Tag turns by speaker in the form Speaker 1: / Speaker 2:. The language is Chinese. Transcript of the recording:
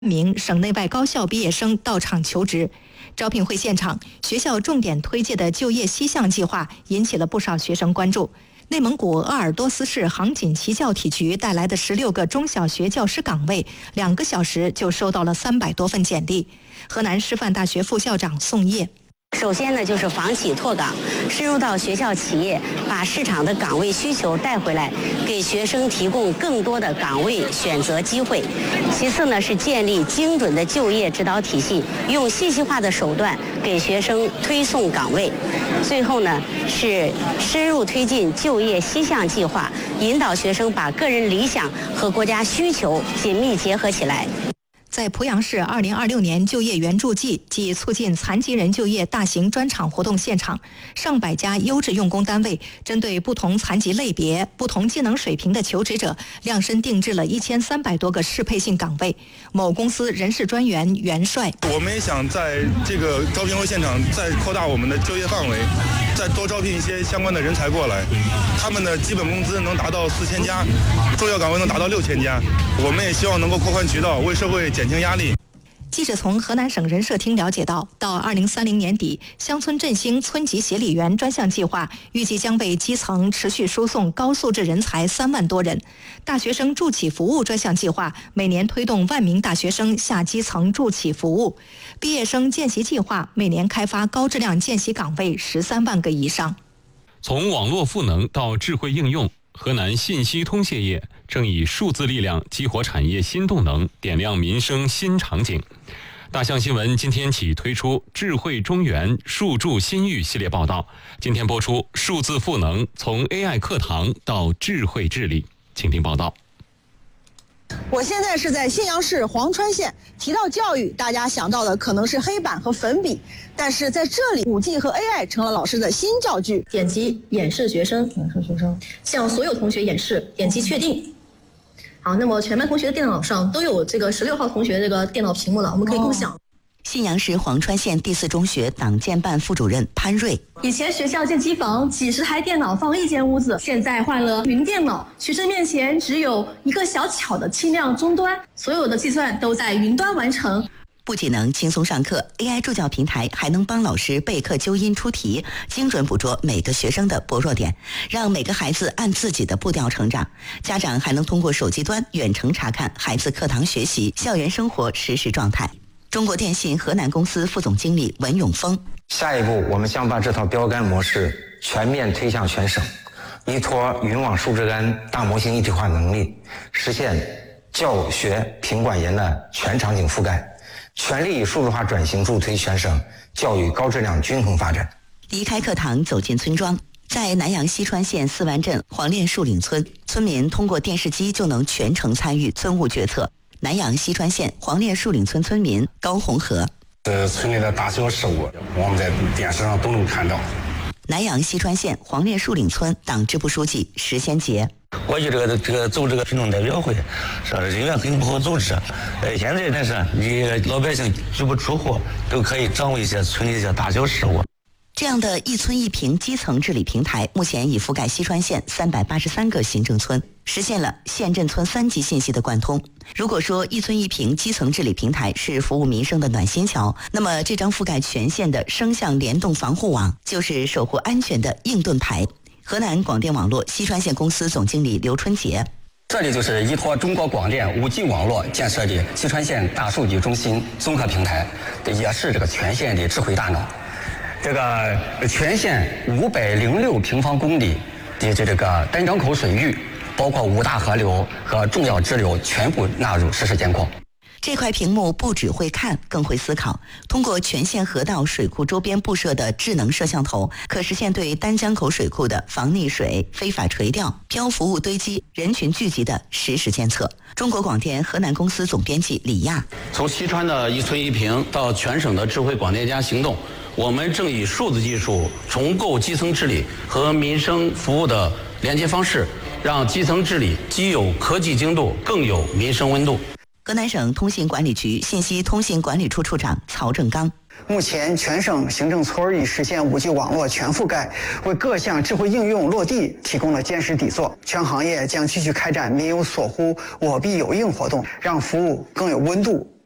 Speaker 1: 名省内外高校毕业生到场求职。招聘会现场，学校重点推介的就业西向计划引起了不少学生关注。内蒙古鄂尔多斯市航锦旗教体局带来的16个中小学教师岗位，2个小时就收到了300多份简历。河南师范大学副校长宋烨。
Speaker 2: 首先呢，就是房企拓岗，深入到学校企业，把市场的岗位需求带回来，给学生提供更多的岗位选择机会。其次呢，是建立精准的就业指导体系，用信息化的手段给学生推送岗位。最后呢，是深入推进就业西向计划，引导学生把个人理想和国家需求紧密结合起来。
Speaker 1: 在濮阳市2026年就业援助季暨促进残疾人就业大型专场活动现场，上百家优质用工单位针对不同残疾类别、不同技能水平的求职者，量身定制了1300多个适配性岗位。某公司人事专员袁帅：
Speaker 3: 我们也想在这个招聘会现场再扩大我们的就业范围，再多招聘一些相关的人才过来。他们的基本工资能达到4000加，重要岗位能达到6000加。我们也希望能够扩宽渠道，为社会减轻压力。
Speaker 1: 记者从河南省人社厅了解到，2030年底，乡村振兴村级协理员专项计划预计将为基层持续输送高素质人才3万多人。大学生助企服务专项计划每年推动1万名大学生下基层助企服务。毕业生见习计划每年开发高质量见习岗位13万个以上。
Speaker 4: 从网络赋能到智慧应用，河南信息通信业正以数字力量激活产业新动能，点亮民生新场景。大象新闻今天起推出智慧中原数助新域系列报道，今天播出数字赋能，从 AI 课堂到智慧治理，请听报道。
Speaker 5: 我现在是在信阳市黄川县，提到教育，大家想到的可能是黑板和粉笔，但是在这里 5G 和 AI 成了老师的新教具。
Speaker 6: 点击演示学生，向所有同学演示，点击确定。好，那么全班同学的电脑上都有这个16号同学这个电脑屏幕了，我们可以共享。
Speaker 7: 信阳市黄川县第4中学党建办副主任潘瑞：
Speaker 6: 以前学校建机房几十台电脑放一间屋子，现在换了云电脑，学生面前只有一个小巧的轻量终端，所有的计算都在云端完成。
Speaker 7: 不仅能轻松上课， AI 助教平台还能帮老师备课纠音出题，精准捕捉每个学生的薄弱点，让每个孩子按自己的步调成长。家长还能通过手机端远程查看孩子课堂学习、校园生活实时状态。中国电信河南公司副总经理文永峰：
Speaker 8: 下一步，我们将把这套标杆模式全面推向全省，依托云网数治安大模型一体化能力，实现教学品管研的全场景覆盖，全力以数字化转型助推全省教育高质量均衡发展。
Speaker 7: 离开课堂走进村庄，在南阳西川县四湾镇黄练树岭村，村民通过电视机就能全程参与村务决策。南阳西川县黄练树岭村村民高红河：
Speaker 9: 村里的大小事务，我们在电视上都能看到。
Speaker 7: 南阳西川县黄练树岭村党支部书记石先杰：
Speaker 10: 过去这个组这个群众代表会，是人员很不好组织。现在但是你老百姓足不出户，都可以掌握一些村里的一些大小事务。
Speaker 7: 这样的一村一平基层治理平台，目前已覆盖西川县383个行政村，实现了县镇村3级信息的贯通。如果说一村一平基层治理平台是服务民生的暖心桥，那么这张覆盖全县的声像联动防护网就是守护安全的应盾牌。河南广电网络西川县公司总经理刘春杰：
Speaker 11: 这里就是依托中国广电5G 网络建设的西川县大数据中心综合平台，也是这个全县的智慧大脑。这个全县506平方公里的这个丹江口水域，包括5大河流和重要支流全部纳入实时监控。
Speaker 7: 这块屏幕不只会看，更会思考。通过全县河道水库周边布设的智能摄像头，可实现对丹江口水库的防溺水、非法垂钓、漂浮物堆积、人群聚集的实时监测。中国广电河南公司总编辑李亚：
Speaker 12: 从西川的一村一平到全省的智慧广电加行动，我们正以数字技术重构基层治理和民生服务的连接方式，让基层治理既有科技精度，更有民生温度。
Speaker 7: 河南省通信管理局信息通信管理处处长曹正刚：
Speaker 13: 目前全省行政村已实现5G 网络全覆盖，为各项智慧应用落地提供了坚实底座。全行业将继续开展民有所呼，我必有应活动，让服务更有温度、